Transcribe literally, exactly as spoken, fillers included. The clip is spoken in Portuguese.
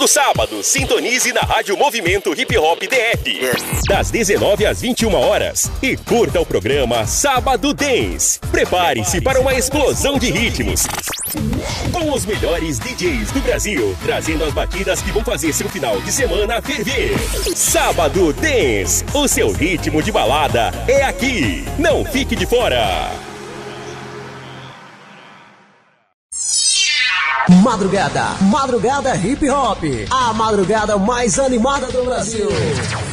Todo sábado, sintonize na Rádio Movimento Hip Hop D F, das dezenove às vinte e uma horas, e curta o programa Sábado Dance. Prepare-se para uma explosão de ritmos, com os melhores D Js do Brasil, trazendo as batidas que vão fazer seu final de semana ferver. Sábado Dance, o seu ritmo de balada é aqui. Não fique de fora. Madrugada, Madrugada Hip Hop, a madrugada mais animada do Brasil.